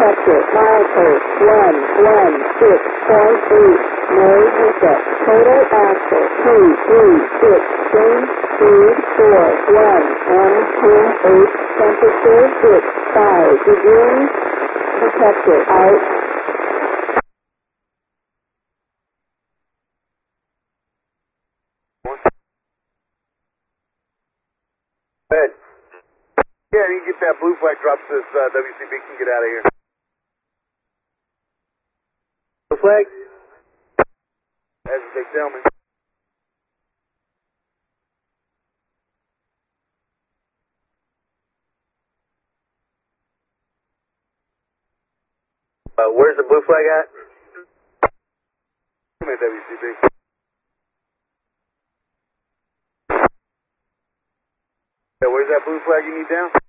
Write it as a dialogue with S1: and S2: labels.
S1: Protector, milepost 116.8. Nose reset. Total axle 236. Change speed 41. M10 8. Temperature 65 degrees. Protector out.
S2: Good. Yeah, you can get that blue flag drops this WCB can get out of here. Blue flag? As they tell me. Where's the blue flag at? I'm at WCB. Yeah, where's that blue flag you need down?